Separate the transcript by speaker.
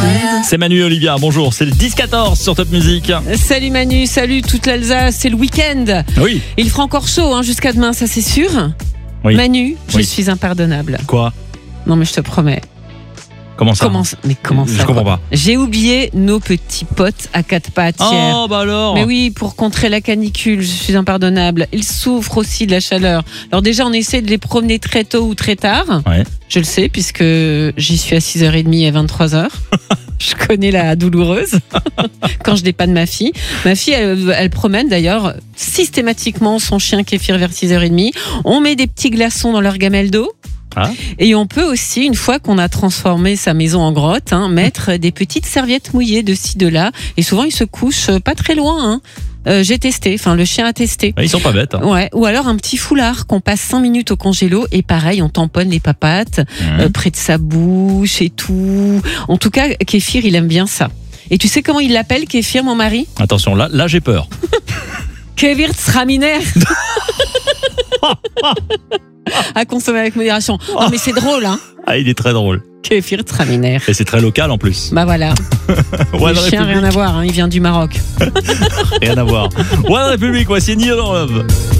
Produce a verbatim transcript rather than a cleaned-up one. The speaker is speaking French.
Speaker 1: C'est Manu et Olivia, bonjour, c'est le dix quatorze sur Top Music.
Speaker 2: Salut Manu, salut toute l'Alsace, c'est le week-end.
Speaker 1: Oui.
Speaker 2: Il fera encore chaud hein, jusqu'à demain, ça c'est sûr.
Speaker 1: Oui.
Speaker 2: Manu, je
Speaker 1: Oui.
Speaker 2: suis impardonnable.
Speaker 1: Quoi?
Speaker 2: Non mais je te promets.
Speaker 1: Comment ça?
Speaker 2: Comment ça Mais comment ça
Speaker 1: Je comprends
Speaker 2: quoi
Speaker 1: pas.
Speaker 2: J'ai oublié nos petits potes à quatre pattes hier.
Speaker 1: Oh bah alors.
Speaker 2: Mais oui, pour contrer la canicule, je suis impardonnable. Ils souffrent aussi de la chaleur. Alors déjà, on essaie de les promener très tôt ou très tard.
Speaker 1: Ouais.
Speaker 2: Je le sais, puisque j'y suis à six heures trente et vingt-trois heures. Je connais la douloureuse quand je dépanne ma fille. Ma fille, elle, elle promène d'ailleurs systématiquement son chien Kéfir vers six heures trente. On met des petits glaçons dans leur gamelle d'eau.
Speaker 1: Ah.
Speaker 2: Et on peut aussi, une fois qu'on a transformé sa maison en grotte, hein, mettre des petites serviettes mouillées de ci, de là. Et souvent, ils se couchent pas très loin. Hein. Euh, j'ai testé, enfin le chien a testé.
Speaker 1: Ils sont pas bêtes. Hein.
Speaker 2: Ouais. Ou alors un petit foulard qu'on passe cinq minutes au congélo et pareil, on tamponne les papates
Speaker 1: Mmh.
Speaker 2: euh, près de sa bouche et tout. En tout cas, Kéfir, il aime bien ça. Et tu sais comment il l'appelle, Kéfir, mon mari?
Speaker 1: Attention, là, là j'ai peur.
Speaker 2: Kéfir Tsraminer. À consommer avec modération. Non mais c'est drôle, hein.
Speaker 1: Ah, il est très drôle.
Speaker 2: Kéfir Tsraminer.
Speaker 1: Et c'est très local en plus.
Speaker 2: Bah voilà.
Speaker 1: One
Speaker 2: Le chien,
Speaker 1: République,
Speaker 2: rien à voir, hein, il vient du Maroc.
Speaker 1: rien à voir. One République, voici Neil Love.